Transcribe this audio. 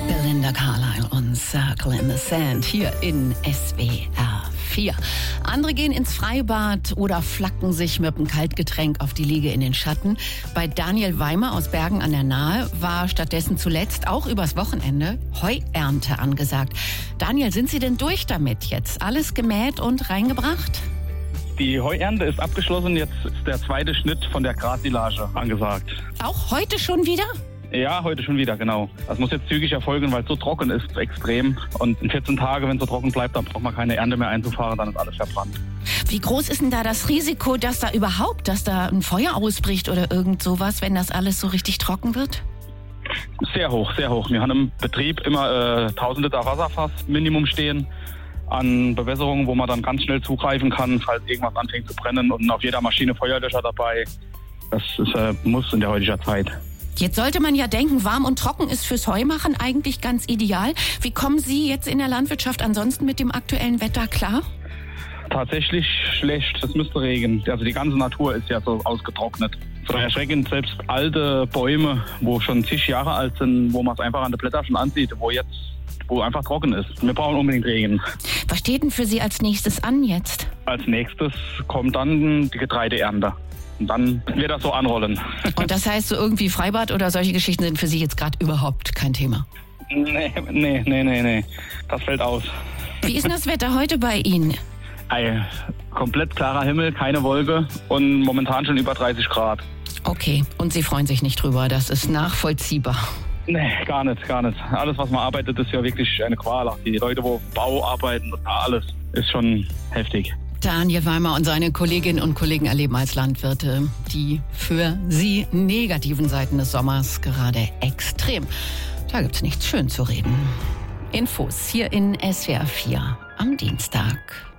Belinda Carlisle und Circle in the Sand hier in SWR 4. Andere gehen ins Freibad oder flacken sich mit einem Kaltgetränk auf die Liege in den Schatten. Bei Daniel Weimer aus Bergen an der Nahe war stattdessen zuletzt auch übers Wochenende Heuernte angesagt. Daniel, sind Sie denn durch damit jetzt? Alles gemäht und reingebracht? Die Heuernte ist abgeschlossen, jetzt ist der zweite Schnitt von der Grassilage angesagt. Auch heute schon wieder? Ja, heute schon wieder, genau. Das muss jetzt zügig erfolgen, weil es so trocken ist, extrem. Und in 14 Tagen, wenn es so trocken bleibt, dann braucht man keine Ernte mehr einzufahren, dann ist alles verbrannt. Wie groß ist denn da das Risiko, dass da ein Feuer ausbricht oder irgend sowas, wenn das alles so richtig trocken wird? Sehr hoch, sehr hoch. Wir haben im Betrieb immer 1000 Liter Wasserfass Minimum stehen an Bewässerungen, wo man dann ganz schnell zugreifen kann, falls irgendwas anfängt zu brennen. Und auf jeder Maschine Feuerlöscher dabei. Das ist Muss in der heutigen Zeit. Jetzt sollte man ja denken, warm und trocken ist fürs Heumachen eigentlich ganz ideal. Wie kommen Sie jetzt in der Landwirtschaft ansonsten mit dem aktuellen Wetter klar? Tatsächlich schlecht. Es müsste regnen. Also die ganze Natur ist ja so ausgetrocknet. So erschreckend, selbst alte Bäume, wo schon zig Jahre alt sind, wo man es einfach an den Blättern schon ansieht, wo einfach trocken ist. Wir brauchen unbedingt Regen. Was steht denn für Sie als nächstes an jetzt? Als nächstes kommt dann die Getreideernte. Und dann wird das so anrollen. Und das heißt, so irgendwie Freibad oder solche Geschichten sind für Sie jetzt gerade überhaupt kein Thema? Nee. Das fällt aus. Wie ist denn das Wetter heute bei Ihnen? Komplett klarer Himmel, keine Wolke und momentan schon über 30 Grad. Okay, und Sie freuen sich nicht drüber, das ist nachvollziehbar. Nee, gar nicht. Alles, was man arbeitet, ist ja wirklich eine Qual. Die Leute, wo Bau arbeiten, alles ist schon heftig. Daniel Weimer und seine Kolleginnen und Kollegen erleben als Landwirte die für sie negativen Seiten des Sommers gerade extrem. Da gibt's nichts schön zu reden. Infos hier in SWR 4 am Dienstag.